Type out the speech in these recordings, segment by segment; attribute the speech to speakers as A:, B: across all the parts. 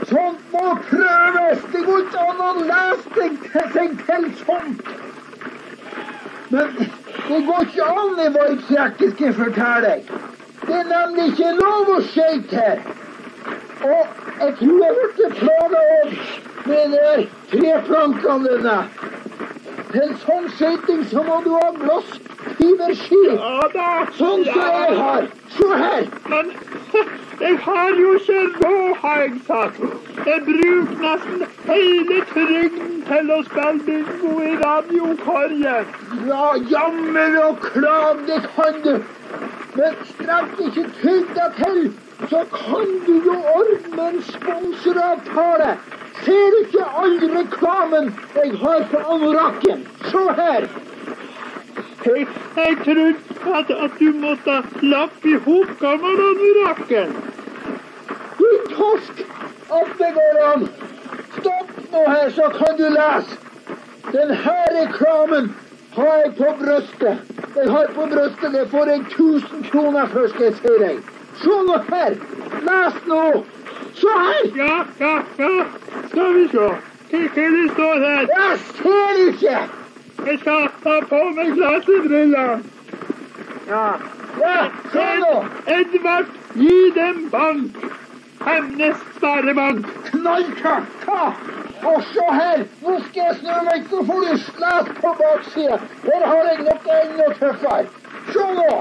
A: Sånt må prøves. Det går ikke an å lese seg til sånt. Men det går ikke an i vargtrekket, skal jeg fortelle deg. Det er nemlig ikke lov å skjøte her. Og jeg tror jeg ble plaget med de treplankene dine. Til sånn skjøting så må du ha blåskiverski. Sånn som jeg har. Se her.
B: Men jeg har jo ikke råd, har jeg sagt. Jeg bruker nesten hele trygden til å spille bingo i radiokorgen.
A: Ja, jammer og klag, det kan du. Men strekk ikke trygda til, så kan du jo ordne en sponsoravtale. Ser du ikke all reklamen jeg har på anorakken? Se her.
B: Jeg trodde at du måtte lappe ihop gammelanorakken.
A: Du torsk, at det går an. Stopp nå her, så kan du lese. Den her reklamen har jeg på brøstet. Jeg har på brøstet, det får jeg 1000 kroner først, skal jeg si deg. Se nå her. Les nå. Se her.
B: Ja. Skal vi se. Hva det står her?
A: Jeg ser ikke.
B: Jeg skal ta på meg glasebriller.
A: Ja, se nå.
B: Edvard, gi dem bank. Hemnes Sparebank.
A: Knallklart, ta. Og se her. Nå skal jeg snu meg, så får du slæs på baksiden. Her har jeg noe enda tøffere. Se nå.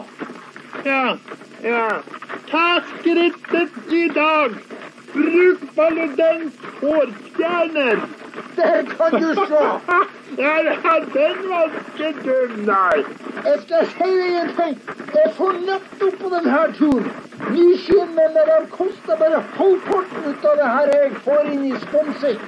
B: Ja. Ta skrittet i dag. Bruk Valodens hårfjerner.
A: Der kan du se.
B: Ja, den var ikke dum, nei.
A: Jeg skal si deg en ting. Jeg får nettopp på denne turen. Nyskinnene der koster bare halvparten ut av det her jeg får inn i sponsing.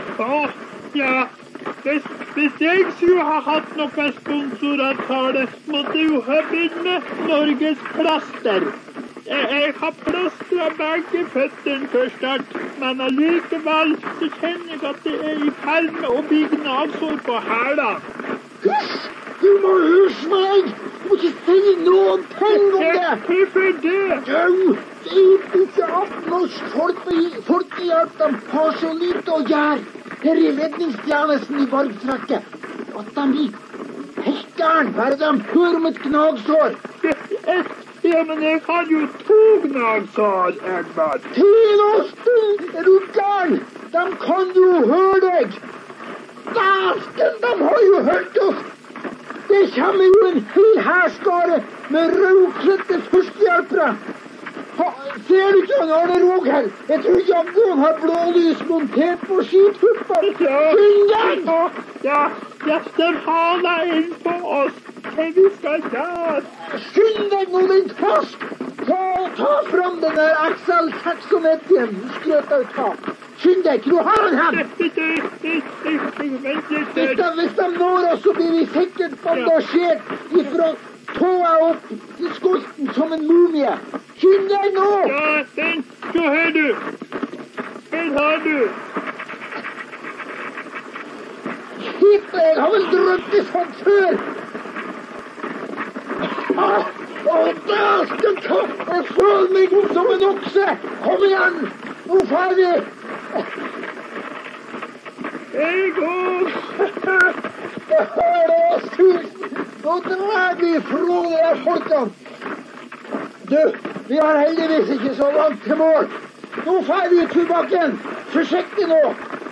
B: Ja. Hvis jeg skulle ha hatt noen sponsoravtale, måtte jeg jo ha begynt med Norges Plaster. Jeg har plastret begge føttene for start, men allikevel så kjenner jeg at det er i ferd med å bli gnagsår på hæla.
A: Hysj! Du må huske meg! Du må ikke si noen ting om det!
B: Hvorfor det?
A: Du, det er ikke at norsk folkehjelp de har så lite å gjøre her i redningstjenesten i vargtrekket. At de blir helt gærne bare de hører om et gnagsår.
B: Ja, men jeg har jo 2 gnagsår, Edvard.
A: Til og stund er du gæren! De kan jo høre deg! Dæsken, de har jo hørt oss! Det kommer jo en hel hærskare med rødkledte førstehjelpere. Ser du ikke han Arne Roger? Jeg tror jaggu han har blålys montert på skituppa. Skynd deg!
B: Ja, de haler inn på oss. Hva vi skal gjøre?
A: Skynd deg nå, din torsk! Ta fram den der XL-6-en. Du skrøt av ta. Skynd deg, du har den her. Hvis de når oss, så blir vi sikkert bandasjert ifra tåa opp til skolten som en mumie. Skynd deg nå!
B: Ja, så her du. Her har du.
A: Hipp, jeg har vel drømt det sånn før. Dæsken ta! Jeg føler meg som en okse! Kom igjen! Nå får vi!
B: Jeg går!
A: Jeg hører det, tusen! Nå drar vi fra de her folkene! Du, vi har heldigvis ikke så langt til mål! Nå får vi til bakken! Forsiktig nå!